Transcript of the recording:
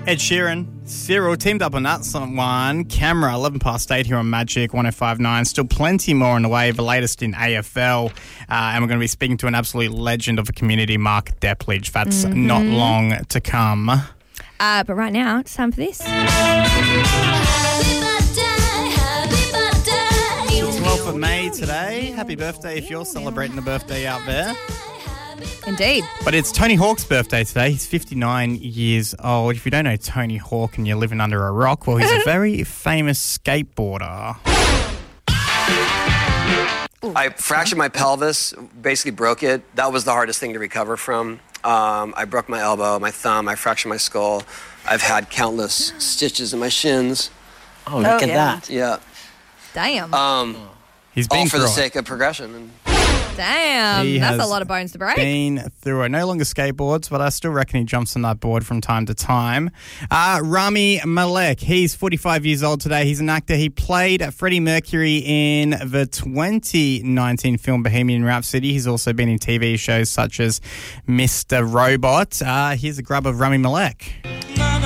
Ed Sheeran, Cyril teamed up on that one. Camera, 11 past 8 here on Magic 105.9. Still plenty more on the way, the latest in AFL. And we're going to be speaking to an absolute legend of the community, Mark Depledge. That's not long to come. But right now, it's time for this. It's 12th of May today. Happy birthday if you're celebrating a birthday out there. Indeed. But it's Tony Hawk's birthday today. He's 59 years old. If you don't know Tony Hawk and you're living under a rock, well, he's a very famous skateboarder. I fractured my pelvis, basically broke it. That was the hardest thing to recover from. I broke my elbow, my thumb, I fractured my skull. I've had countless stitches in my shins. Oh, look at that. Yeah. Damn. He's been all for the through it. sake of progression. Damn. He That's a has lot of bones to break. Been through it. No longer skateboards, but I still reckon he jumps on that board from time to time. Rami Malek, he's 45 years old today. He's an actor. He played Freddie Mercury in the 2019 film Bohemian Rhapsody. He's also been in TV shows such as Mr. Robot. Here's a grub of Rami Malek.